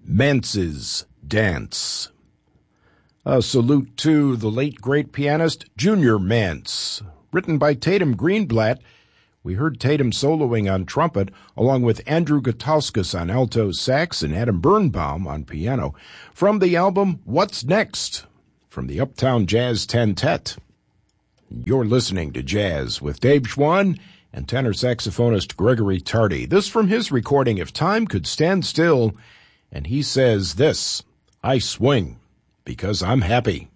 Mance's Dance. A salute to the late great pianist Junior Mance. Written by Tatum Greenblatt, we heard Tatum soloing on trumpet, along with Andrew Gutauskas on alto sax and Adam Birnbaum on piano, from the album What's Next? From the Uptown Jazz Tentet. You're listening to Jazz with Dave Schwann and tenor saxophonist Gregory Tardy. This from his recording, If Time Could Stand Still, and he says this: I swing because I'm happy.